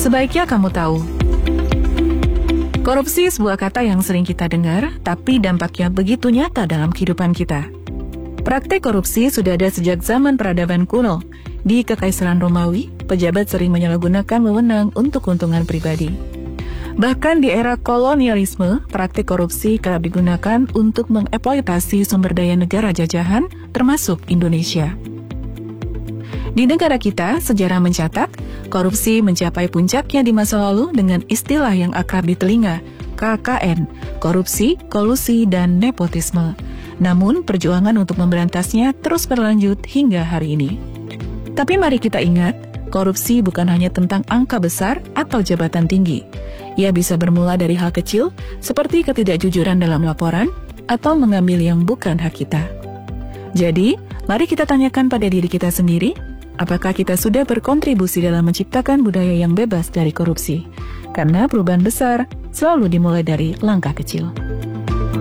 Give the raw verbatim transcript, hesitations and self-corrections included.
Sebaiknya kamu tahu, korupsi sebuah kata yang sering kita dengar, tapi dampaknya begitu nyata dalam kehidupan kita. Praktek korupsi sudah ada sejak zaman peradaban kuno. Di Kekaisaran Romawi, pejabat sering menyalahgunakan wewenang untuk keuntungan pribadi. Bahkan di era kolonialisme, praktik korupsi kerap digunakan untuk mengeksploitasi sumber daya negara jajahan, termasuk Indonesia. Di negara kita, sejarah mencatat, korupsi mencapai puncaknya di masa lalu dengan istilah yang akrab di telinga, K K N, korupsi, kolusi, dan nepotisme. Namun, perjuangan untuk memberantasnya terus berlanjut hingga hari ini. Tapi mari kita ingat, korupsi bukan hanya tentang angka besar atau jabatan tinggi. Ia bisa bermula dari hal kecil, seperti ketidakjujuran dalam laporan, atau mengambil yang bukan hak kita. Jadi, mari kita tanyakan pada diri kita sendiri, apakah kita sudah berkontribusi dalam menciptakan budaya yang bebas dari korupsi? Karena perubahan besar selalu dimulai dari langkah kecil.